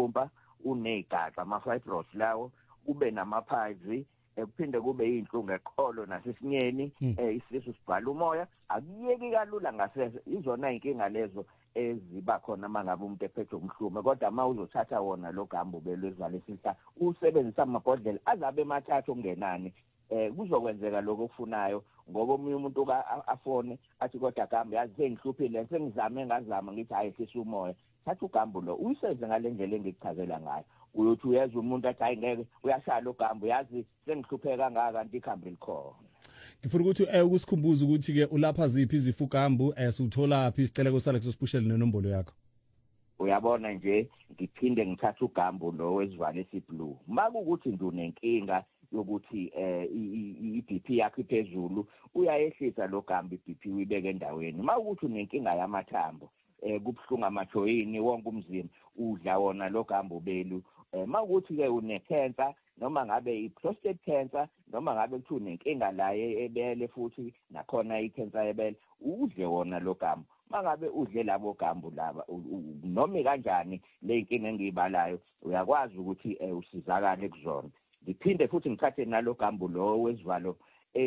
umhlumpa unegaqa ama-fibrosis lawo ube nama-piles kuphinde kube yinhlungu eqolo nasesinyeni isisu sibhala umoya akuyeki kalula ngasese izona inkinga lezo eziba khona mangabe umuntu ephethwe umhlume kodwa uma uzothatha wona lo gambo belwezivalo esihla usebenzisa amabhodlela azabe emathathu okungenani kuzokwenzeka lokho okufunayo ngoba omunye umuntu afone athi kodwa gambo yazi sengihluphile sengizame ngazama ngithi hayi ehlisa umoya thatha ugambo lo uyisenze ngalendlela engichazela ngayo uyothi uyeza umuntu athi hayi ngeke uyashala ugambo yazi sengihlupheka kangaka kanti ikhambi likhona. Ngifuna ukuthi ukusikhumbuza ukuthi ke ulapha ziphi izifo ugambo suthola phi isicelo sala kusipushela nenombolo yakho. Uyabona nje ngiphinde ngithatha ugambo lo wesivalo esiblue makukuthi ndunenkinga yokuthi i-BP yakho iphezulu uyayehlisa lo gambo i-BP uyibeke endaweni makukuthi unenkinga yamathambo kubhlungu amajoyini wonke umzimba udla wona lo gambo belu makuthi ke une-cancer noma ngabe i-prostate cancer noma ngabe kuthi unenkinga la ebele futhi nakhona i-cancer yebele udle wona lo gambo mangabe udle labo gambo laba noma kanjani le inkinga engiyibalayo uyakwazi ukuthi usizakale kuzona. Ngiphinde futhi ngithathe nalo gambo lo wesivalo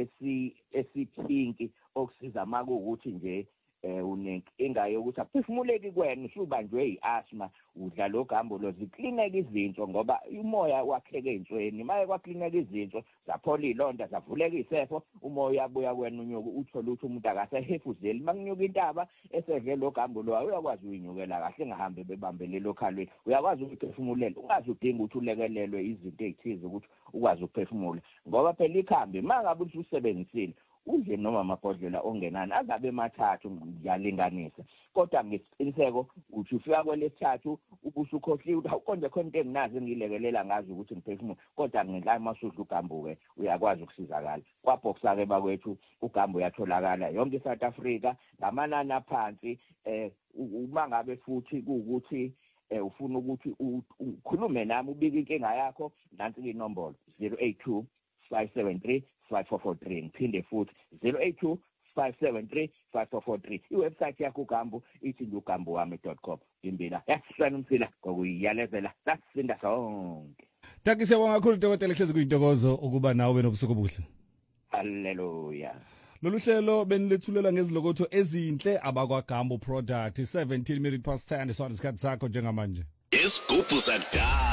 esiphinki okusiza makukuthi nje unenkinga yokuthi aphefumuleki kwena usubanjwe i-asthma udla lo gambo lo ziklineka izinso ngoba umoya wakheke insweni maye kwaklineka izinso zaphola ilonda zavuleka isefo umoya uyabuya kwena unyuku uthola ukuthi umuntu akasehefuzeli makunyuka intaba esedle lo gambo lo uyakwazi uyinyukela kahle engahambe bebambele lokhalweni uyakwazi ukuphefumulela ungaze udinga ukuthi ulekelelwe izinto ezithize ukuthi ukwazi ukuphefumula ngoba phela ikhambi mangabe usebenzisile udle noma amabhodlela ongenani azabe emathathu ngiyalinganisa kodwa ngesiqiniseko uthi ufika kwelesithathu ubusukhohliwe ukuthi awukonje khona into enginazi engilekelela ngazi ukuthi ngiphefumule kodwa ngenxa masudla ugambo-ke uyakwazi ukusizakala kwaBoxer-ke bakwethu ugambo uyatholakala yonke iSouth Africa ngamanani aphansi uma ngabe futhi kuwukuthi ufuna ukuthi ukhulume nami ubike inkinga yakho nansi inombolo 082 573 5443 ngiphinde futhi 082-573-5443 iwebsite yakho ugambo ithi ngugambowami.com imbila yasihlala umsila ngokuyiyalezela sasinda sonke. Thank you siyabonga kakhulu Dr. Hlezi kuyintokozo ukuba nawe benobusuku obuhle. Haleluya. Lolu hlelo benilethulela ngezilokotho ezinhle abakwaGambo product 17 minutes past 10 isikhathi sakho njengamanje. Isigubhu sakudala.